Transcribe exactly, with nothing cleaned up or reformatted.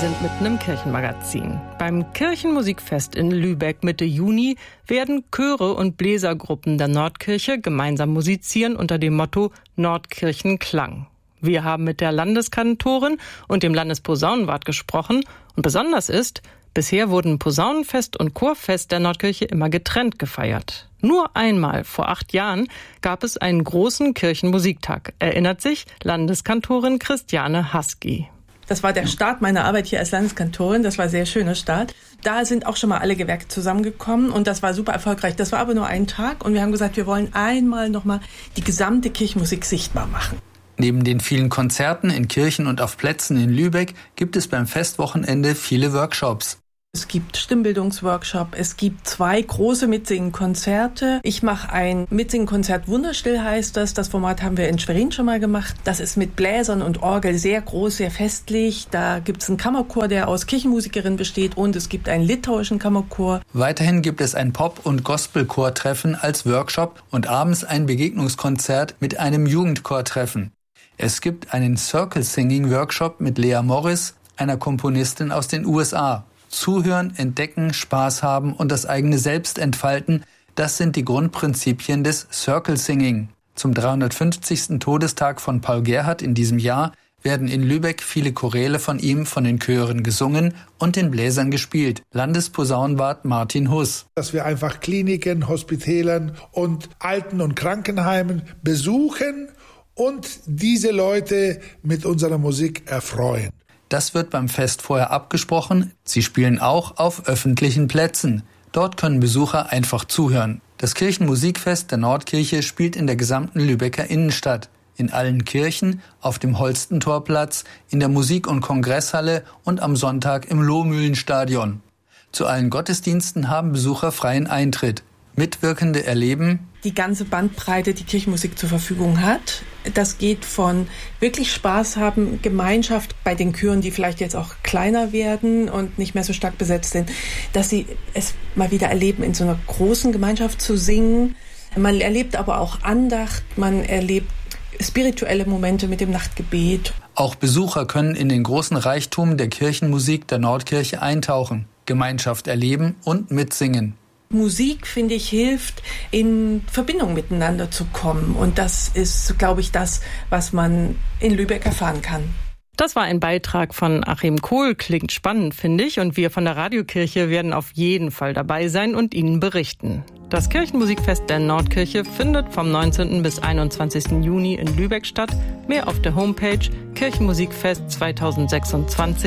sind mitten im Kirchenmagazin. Beim Kirchenmusikfest in Lübeck Mitte Juni werden Chöre und Bläsergruppen der Nordkirche gemeinsam musizieren unter dem Motto Nordkirchenklang. Wir haben mit der Landeskantorin und dem Landesposaunenwart gesprochen und besonders ist, bisher wurden Posaunenfest und Chorfest der Nordkirche immer getrennt gefeiert. Nur einmal, vor acht Jahren, gab es einen großen Kirchenmusiktag, erinnert sich Landeskantorin Christiane Haski. Das war der Start meiner Arbeit hier als Landeskantorin. Das war ein sehr schöner Start. Da sind auch schon mal alle Gewerke zusammengekommen und das war super erfolgreich. Das war aber nur ein Tag und wir haben gesagt, wir wollen einmal nochmal die gesamte Kirchenmusik sichtbar machen. Neben den vielen Konzerten in Kirchen und auf Plätzen in Lübeck gibt es beim Festwochenende viele Workshops. Es gibt Stimmbildungsworkshop, es gibt zwei große Mitsingen-Konzerte. Ich mache ein Mitsingen-Konzert Wunderstill heißt das. Das Format haben wir in Schwerin schon mal gemacht. Das ist mit Bläsern und Orgel sehr groß, sehr festlich. Da gibt es einen Kammerchor, der aus Kirchenmusikerinnen besteht und es gibt einen litauischen Kammerchor. Weiterhin gibt es ein Pop- und Gospelchor-Treffen als Workshop und abends ein Begegnungskonzert mit einem Jugendchor-Treffen. Es gibt einen Circle-Singing-Workshop mit Lea Morris, einer Komponistin aus den U S A. Zuhören, entdecken, Spaß haben und das eigene Selbst entfalten, das sind die Grundprinzipien des Circle Singing. Zum dreihundertfünfzigsten Todestag von Paul Gerhardt in diesem Jahr werden in Lübeck viele Choräle von ihm von den Chören gesungen und den Bläsern gespielt. Landesposaunenwart Martin Huss. Dass wir einfach Kliniken, Hospitälern und Alten- und Krankenheimen besuchen und diese Leute mit unserer Musik erfreuen. Das wird beim Fest vorher abgesprochen. Sie spielen auch auf öffentlichen Plätzen. Dort können Besucher einfach zuhören. Das Kirchenmusikfest der Nordkirche spielt in der gesamten Lübecker Innenstadt. In allen Kirchen, auf dem Holstentorplatz, in der Musik- und Kongresshalle und am Sonntag im Lohmühlenstadion. Zu allen Gottesdiensten haben Besucher freien Eintritt. Mitwirkende erleben die ganze Bandbreite, die Kirchenmusik zur Verfügung hat. Das geht von wirklich Spaß haben, Gemeinschaft bei den Chören, die vielleicht jetzt auch kleiner werden und nicht mehr so stark besetzt sind, dass sie es mal wieder erleben, in so einer großen Gemeinschaft zu singen. Man erlebt aber auch Andacht, man erlebt spirituelle Momente mit dem Nachtgebet. Auch Besucher können in den großen Reichtum der Kirchenmusik der Nordkirche eintauchen, Gemeinschaft erleben und mitsingen. Musik, finde ich, hilft, in Verbindung miteinander zu kommen. Und das ist, glaube ich, das, was man in Lübeck erfahren kann. Das war ein Beitrag von Achim Kohl. Klingt spannend, finde ich. Und wir von der Radiokirche werden auf jeden Fall dabei sein und Ihnen berichten. Das Kirchenmusikfest der Nordkirche findet vom neunzehnten bis einundzwanzigsten Juni in Lübeck statt. Mehr auf der Homepage kirchenmusikfest zweitausendsechsundzwanzig.